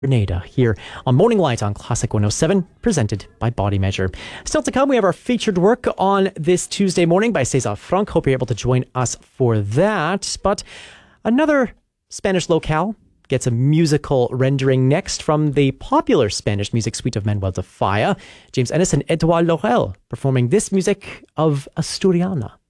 Grenada here on Morning Light on Classic 107, presented by Body Measure. Still to come, we have our featured work on this Tuesday morning by Cesar Franck. Hope you're able to join us for that. But another Spanish locale gets a musical rendering next from the popular Spanish music suite of Manuel de Falla. James Ennis and Edouard Laurel performing this music of Asturiana.